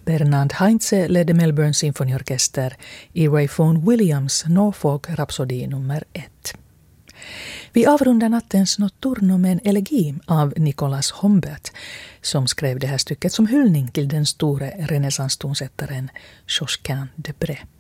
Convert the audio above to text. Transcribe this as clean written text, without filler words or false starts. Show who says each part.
Speaker 1: Bernard Heinze ledde Melbourne symfoniorkester i Ray Vaughan Williams Norfolk-rapsodi nummer 1. Vi avrundar nattens notturno med en elegi av Nicolas Humbert som skrev det här stycket som hyllning till den store renässanstonsättaren Josquin de Prez.